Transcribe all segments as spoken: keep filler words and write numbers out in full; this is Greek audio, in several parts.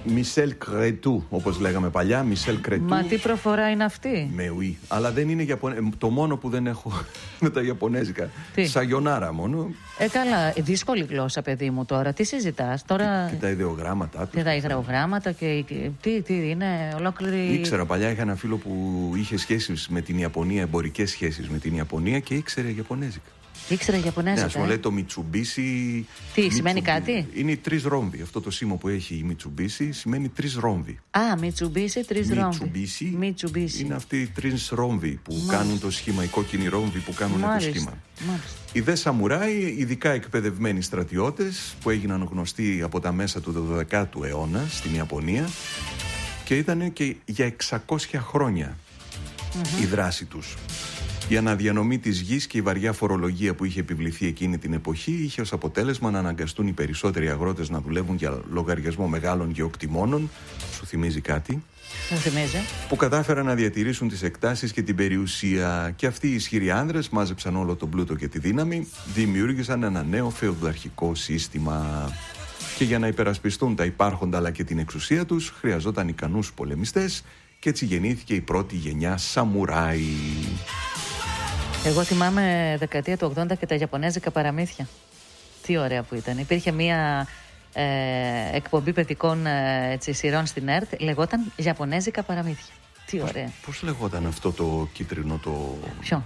Μισελ Κρετού, όπως λέγαμε παλιά. Μισελ Κρετού. Μα τι προφορά είναι αυτή? Με ουί. Αλλά δεν είναι Ιαπωνέζικα. Το μόνο που δεν έχω με τα Ιαπωνέζικα. Τι? Σαγιονάρα μόνο. Ε, καλά. Δύσκολη γλώσσα, παιδί μου τώρα. Τι συζητάς τώρα? Και, και τα ιδεογράμματα του. Και τα ιδεογράμματα και. και τι, τι, είναι ολόκληρη. Ήξερα παλιά, είχα ένα φίλο που είχε σχέσεις με την Ιαπωνία, εμπορικές σχέσεις με την Ιαπωνία και ήξερε Ιαπωνέζικα. Ήξερα Ιαπωνέζικα. Ναι, ας πούμε, λέει το Mitsubishi. Τι, σημαίνει κάτι? Είναι τρεις ρόμβοι. Αυτό το σήμα που έχει η Mitsubishi σημαίνει τρεις ρόμβοι. Α, Mitsubishi, τρεις ρόμβοι. Mitsubishi. Mitsubishi. Είναι αυτοί οι τρεις ρόμβοι που Μάλιστα. κάνουν το σχήμα, οι κόκκινοι ρόμβοι που κάνουν Μάλιστα. το σχήμα. Μάλιστα. Οι δε σαμουράι, ειδικά εκπαιδευμένοι στρατιώτες που έγιναν γνωστοί από τα μέσα του δωδεκάτου αιώνα στην Ιαπωνία και ήταν και για εξακόσια χρόνια mm-hmm. η δράση τους. Η αναδιανομή της γης και η βαριά φορολογία που είχε επιβληθεί εκείνη την εποχή είχε ως αποτέλεσμα να αναγκαστούν οι περισσότεροι αγρότες να δουλεύουν για λογαριασμό μεγάλων γεωκτημόνων. Σου θυμίζει κάτι? Μου θυμίζει. Που κατάφεραν να διατηρήσουν τις εκτάσεις και την περιουσία. Και αυτοί οι ισχυροί άνδρες μάζεψαν όλο τον πλούτο και τη δύναμη, δημιούργησαν ένα νέο φεουδαρχικό σύστημα. Και για να υπερασπιστούν τα υπάρχοντα αλλά και την εξουσία τους, χρειαζόταν ικανούς πολεμιστές και έτσι γεννήθηκε η πρώτη γενιά σαμουράι. Εγώ θυμάμαι δεκαετία του ογδόντα και τα Ιαπωνέζικα παραμύθια. Τι ωραία που ήταν. Υπήρχε μία ε, εκπομπή παιδικών ε, έτσι, σειρών στην ΕΡΤ, λεγόταν Ιαπωνέζικα παραμύθια. Τι πώς, ωραία. Πώς λεγόταν αυτό το κίτρινο το... Ποιο?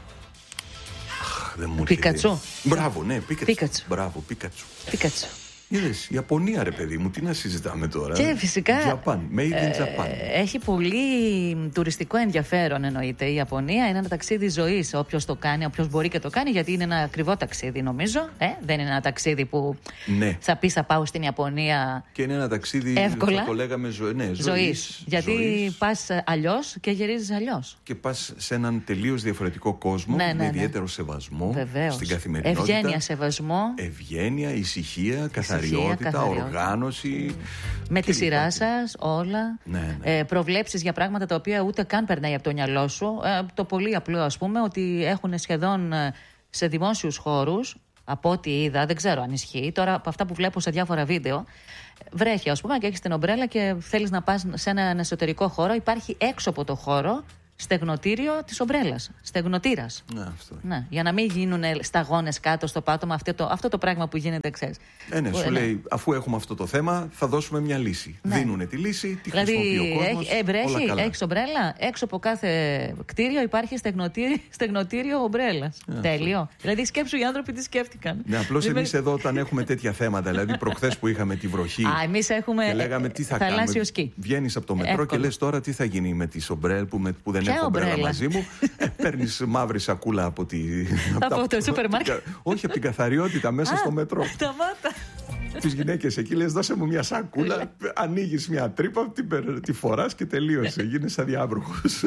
Αχ, δεν μου Πίκατσου. Μπράβο, ναι, Πίκατσου. Πίκατσου. Μπράβο, Πίκατσου. Πίκατσου. Είδες, Ιαπωνία ρε παιδί μου, τι να συζητάμε τώρα. Και φυσικά Japan, made in Japan. Ε, έχει πολύ τουριστικό ενδιαφέρον εννοείται. Η Ιαπωνία είναι ένα ταξίδι ζωής. Όποιος το κάνει, όποιος μπορεί και το κάνει, γιατί είναι ένα ακριβό ταξίδι νομίζω. Ε, δεν είναι ένα ταξίδι που ναι. θα πεις θα πάω στην Ιαπωνία. Και είναι ένα ταξίδι εύκολα. Θα το λέγαμε ζω... ναι, ζωής. ζωής. Γιατί ζωής. Πας αλλιώς και γυρίζεις αλλιώς. Και πας σε έναν τελείως διαφορετικό κόσμο, ναι, ναι, με ναι. ιδιαίτερο σεβασμό. Βεβαίως. Στην καθημερινότητα. Ευγένεια, σεβασμό. Ευγένεια, ησυχία, καθαριότητα, οργάνωση. Με τη σειρά σας, όλα. Ναι, ναι. Ε, προβλέψεις για πράγματα τα οποία ούτε καν περνάει από το μυαλό σου. Ε, το πολύ απλό, ας πούμε, ότι έχουν σχεδόν σε δημόσιους χώρους, από ό,τι είδα, δεν ξέρω αν ισχύει, τώρα από αυτά που βλέπω σε διάφορα βίντεο, βρέχει, ας πούμε, και έχεις την ομπρέλα και θέλεις να πας σε έναν εσωτερικό χώρο. Υπάρχει έξω από το χώρο στεγνοτήριο της ομπρέλας. Στεγνοτήρας. Ναι, αυτό. Ναι, για να μην γίνουν σταγόνες κάτω στο πάτωμα, αυτό το, αυτό το πράγμα που γίνεται, ξέρεις. Ε, ναι, που, σου ναι. λέει, αφού έχουμε αυτό το θέμα, θα δώσουμε μια λύση. Ναι. Δίνουνε τη λύση, τη δηλαδή, χρησιμοποιεί ο κόσμος. Ε, βρέχει, όλα έχεις ομπρέλα. Έξω από κάθε κτίριο υπάρχει στεγνοτήριο, στεγνοτήριο ομπρέλας. Yeah, τέλειο. Αυτό. Δηλαδή, σκέψου οι άνθρωποι τι σκέφτηκαν. Ναι, απλώς εμείς εδώ όταν έχουμε τέτοια θέματα, δηλαδή προχθές που είχαμε τη βροχή. Α, εμείς έχουμε. Και λέγαμε τι θα κάνουμε. Βγαίνεις από το μετρό Εύκολο. Και λες τώρα τι θα γίνει με τις ομπρέλ που, με, που δεν Ποια έχω ομπρέλα ομπρέλα? μαζί μου. ε, παίρνεις μαύρη σακούλα από, τη, από τα, το σούπερ μάρκετ. Όχι, από την καθαριότητα μέσα Α, στο μετρό. Σταμάτα. Τις γυναίκες εκεί λες δώσε μου μια σακούλα, ανοίγεις μια τρύπα, τη, τη φοράς και τελείωσε. Γίνεσαι αδιάβροχος.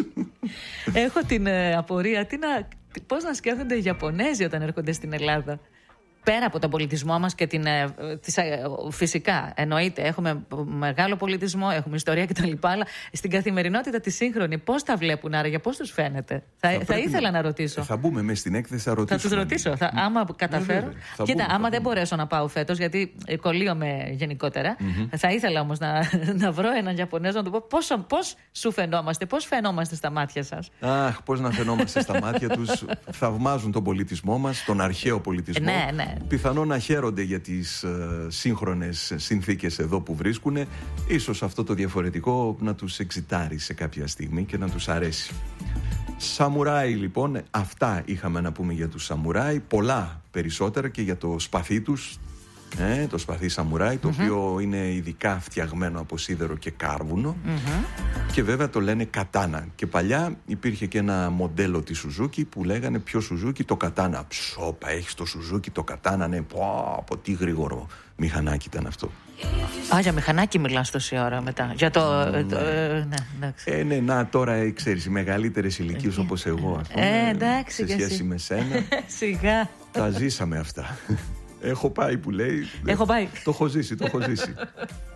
Έχω την ε, απορία τι να, πώς να σκέφτονται οι Ιαπωνέζοι όταν έρχονται στην Ελλάδα. Πέρα από τον πολιτισμό μας και την. Ε, της, ε, φυσικά, εννοείται, έχουμε μεγάλο πολιτισμό, έχουμε ιστορία κτλ. Αλλά στην καθημερινότητα τη σύγχρονη, πώς τα βλέπουν άραγε, πώς τους φαίνεται. Θα, θα, θα ήθελα να ρωτήσω. Θα μπούμε μέσα στην έκθεση, θα ρωτήσουμε. Θα τους ρωτήσω. Θα, άμα καταφέρω. Ναι, Κοίτα, μπούμε, άμα δεν μπορέσω να πάω φέτος, γιατί κολλείομαι γενικότερα, mm-hmm. θα ήθελα όμως να, να βρω έναν Ιαπωνέζο να του πω πώς, πώς σου φαινόμαστε, πώς φαινόμαστε στα μάτια σας. Αχ, πώς να φαινόμαστε στα μάτια τους. Θαυμάζουν τον πολιτισμό μας, τον αρχαίο πολιτισμό. Ναι, ναι. Πιθανόν να χαίρονται για τις uh, σύγχρονες συνθήκες εδώ που βρίσκουν. Ίσως αυτό το διαφορετικό να τους εξητάρει σε κάποια στιγμή και να τους αρέσει. Σαμουράι λοιπόν, αυτά είχαμε να πούμε για τους σαμουράι. Πολλά περισσότερα και για το σπαθί τους. Ε, το σπαθί σαμουράι, το mm-hmm. οποίο είναι ειδικά φτιαγμένο από σίδερο και κάρβουνο mm-hmm. και βέβαια το λένε κατάνα. Και παλιά υπήρχε και ένα μοντέλο της Σουζούκι που λέγανε ποιο Σουζούκι, το κατάνα. Ψόπα, έχεις το Σουζούκι, το κατάνα, ναι, πω, από τι γρήγορο μηχανάκι ήταν αυτό. Α, για μηχανάκι μιλάς τόση ώρα μετά. Για το. Ναι, το, ε, ναι, εντάξει. Ε, ναι, να τώρα ε, ξέρεις, οι μεγαλύτερες ηλικίες ε, όπως εγώ, ας πούμε, ε, εντάξει, σε σχέση εσύ. Με σένα. Σιγά. Τα ζήσαμε αυτά. Έχω πάει που λέει. Έχω πάει. Το έχω ζήσει, το έχω ζήσει.